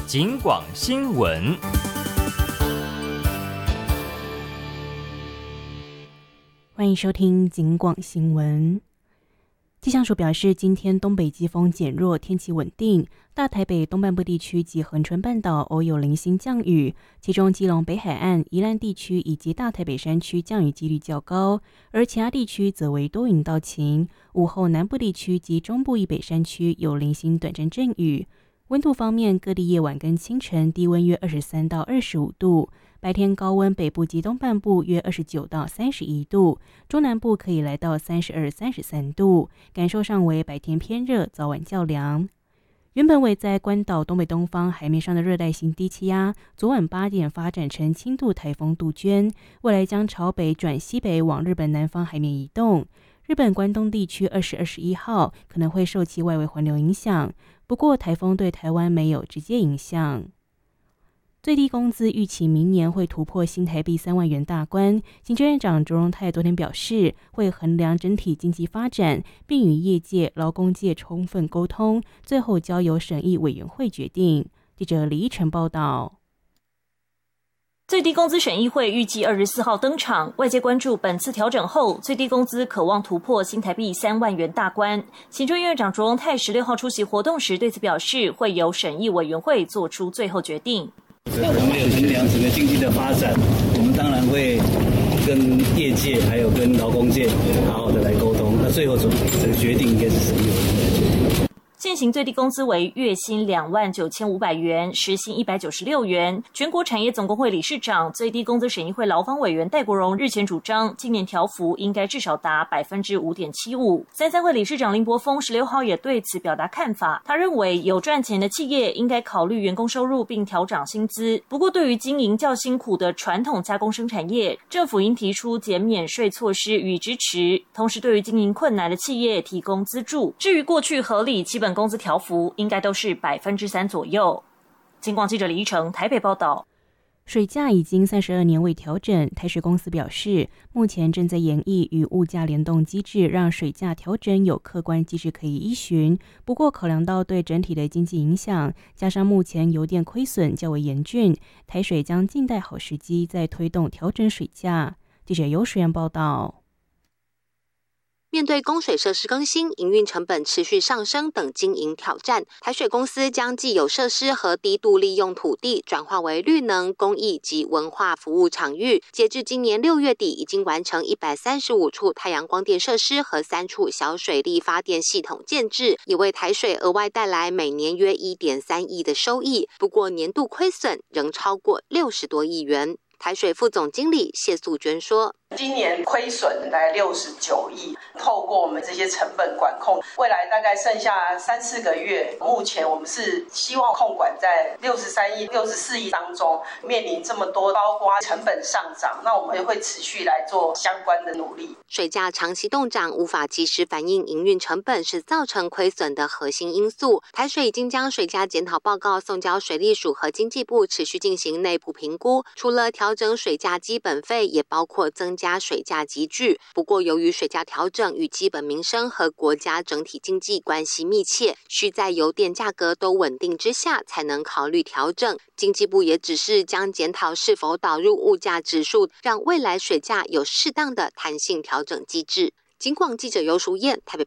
警广新闻。 欢迎收听警广新闻。气象署表示，今天东北季风减弱，天气稳定，大台北东半部地区及恒春半岛偶有零星降雨，其中基隆北海岸、宜兰地区以及大台北山区降雨几率较高，而其他地区则为多云到晴。午后南部地区及中部以北山区有零星短暂阵雨。温度方面，各地夜晚跟清晨低温约23到25度，白天高温，北部及东半部约29到31度，中南部可以来到32、33度，感受上为白天偏热，早晚较凉。原本位在关岛东北东方海面上的热带性低气压，昨晚8点发展成轻度台风杜鹃，未来将朝北转西北往日本南方海面移动。日本关东地区20、21号可能会受其外围环流影响，不过台风对台湾没有直接影响。最低工资预期明年会突破新台币3万元大关，行政院长卓荣泰昨天表示，会衡量整体经济发展，并与业界、劳工界充分沟通，最后交由审议委员会决定。记者李依晨报道。 最低工资审议会预计24号登场，外界关注本次调整后，最低工资可望突破新台币3万元大关。行政院长卓荣泰16号出席活动时对此表示，会由审议委员会做出最后决定。 我们有衡量整个经济的发展，我们当然会跟业界还有跟劳工界好好的来沟通，那最后这个决定应该是审议委员会的决定。 现行最低工资为月薪29500元，时薪196元。全国产业总工会理事长、最低工资审议会劳方委员戴国荣日前主张，今年调幅应该至少达 5.75%。33会理事长林柏峰16号也对此表达看法，他认为有赚钱的企业应该考虑员工收入并调涨薪资。不过，对于经营较辛苦的传统加工生产业，政府应提出减免税措施予以支持，同时对于经营困难的企业提供资助。至于过去合理基本工资调幅应该都是 3% 左右。警广记者李依成台北报道。 水价已经32年未调整，台水公司表示，目前正在研议与物价联动机制，让水价调整有客观机制可以依循。不过，考量到对整体的经济影响，加上目前油电亏损较为严峻，台水将静待好时机再推动调整水价。记者尤水源报道。 面对供水设施更新、营运成本持续上升等经营挑战，台水公司将既有设施和低度利用土地转化为绿能、公益及文化服务场域。截至今年6月底，已经完成135处太阳光电设施和3处小水力发电系统建制，也为台水额外带来每年约 1.3 亿的收益。不过年度亏损仍超过60多亿元。台水副总经理谢素娟说， 今年亏损大概69亿，透过我们这些成本管控，未来大概剩下3、4个月，目前我们是希望控管在63亿、64亿当中，面临这么多，包括成本上涨，那我们会持续来做相关的努力。 水价长期动涨，无法及时反映营运成本，是造成亏损的核心因素。台水已经将水价检讨报告送交水利署和经济部，持续进行内部评估。除了调整水价基本费，也包括增加水价集聚。不过，由于水价调整与基本民生和国家整体经济关系密切，需在油电价格都稳定之下才能考虑调整。经济部也只是将检讨是否导入物价指数，让未来水价有适当的弹性调整机制。警广记者尤淑燕台北